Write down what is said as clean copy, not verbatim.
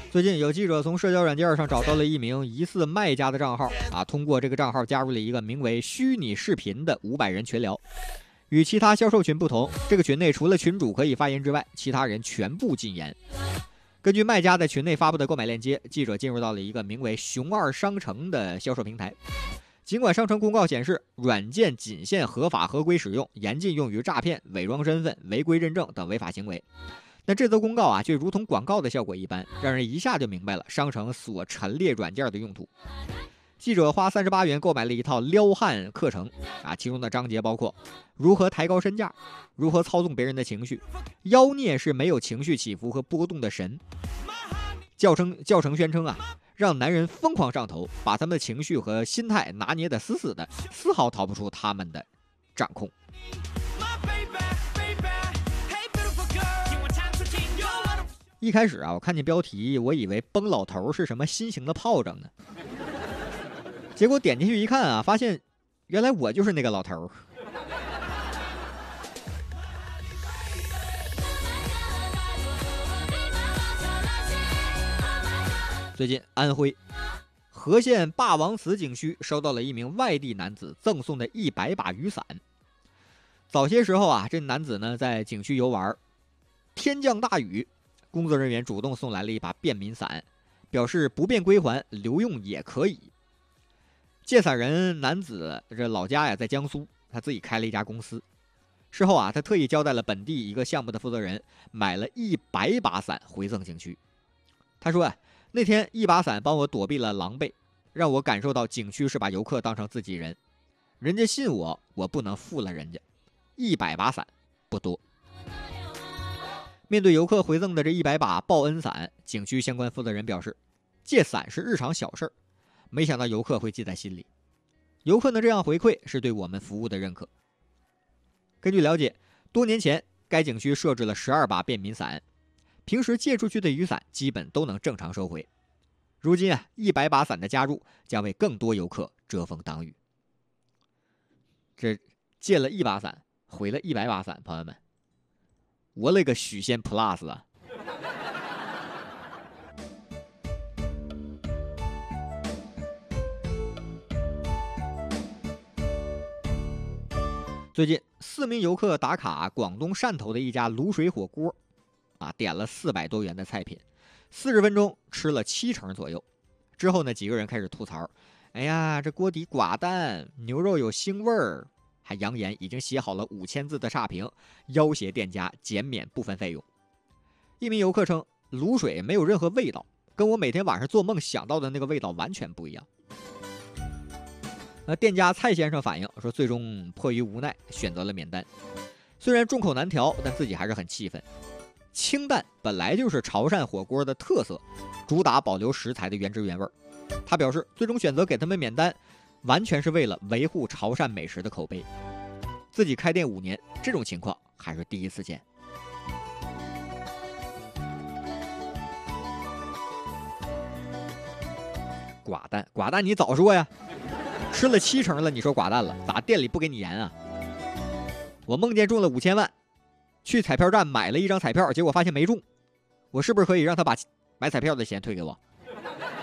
最近有记者从社交软件上找到了一名疑似卖家的账号通过这个账号加入了一个名为虚拟视频的500人群聊。与其他销售群不同，这个群内除了群主可以发言之外，其他人全部禁言。根据卖家在群内发布的购买链接，记者进入到了一个名为熊二商城的销售平台。尽管商城公告显示软件仅限合法合规使用，严禁用于诈骗、伪装身份、违规认证等违法行为，但这则公告却如同广告的效果一般，让人一下就明白了商城所陈列软件的用途。记者花38元购买了一套撩汉课程其中的章节包括如何抬高身价，如何操纵别人的情绪，妖孽是没有情绪起伏和波动的神。教程宣称让男人疯狂上头，把他们的情绪和心态拿捏得死死的，丝毫逃不出他们的掌控。一开始我看见标题，我以为崩老头是什么新型的炮仗呢，结果点进去一看发现原来我就是那个老头。最近安徽和县霸王祠景区收到了一名外地男子赠送的100把雨伞。早些时候这男子呢在景区游玩，天降大雨，工作人员主动送来了一把便民伞，表示不便归还，留用也可以。借伞人男子这老家在江苏，他自己开了一家公司。事后他特意交代了本地一个项目的负责人，买了100把伞回赠景区。他说那天一把伞帮我躲避了狼狈，让我感受到景区是把游客当成自己人，人家信我，我不能负了人家。100把伞不多。面对游客回赠的这100把报恩伞，景区相关负责人表示，借伞是日常小事，没想到游客会记在心里。游客能这样回馈，是对我们服务的认可。根据了解，多年前该景区设置了12把便民伞，平时借出去的雨伞基本都能正常收回。如今100把伞的加入，将为更多游客遮风挡雨。这借了1把伞，回了100把伞，朋友们，我勒个许仙 plus 啊！最近4名游客打卡广东汕头的一家卤水火锅点了400多元的菜品，40分钟吃了7成左右。之后呢，几个人开始吐槽，哎呀，这锅底寡淡，牛肉有腥味儿，还扬言已经写好了5000字的差评，要挟店家减免部分费用。一名游客称，卤水没有任何味道，跟我每天晚上做梦想到的那个味道完全不一样。店家蔡先生反映说，最终迫于无奈选择了免单。虽然众口难调，但自己还是很气愤。清淡本来就是潮汕火锅的特色，主打保留食材的原汁原味。他表示，最终选择给他们免单，完全是为了维护潮汕美食的口碑。自己开店5年，这种情况还是第一次见。寡淡你早说呀！吃了7成了，你说寡淡了，咋店里不给你盐啊？我梦见中了5000万，去彩票站买了一张彩票，结果发现没中，我是不是可以让他把买彩票的钱退给我？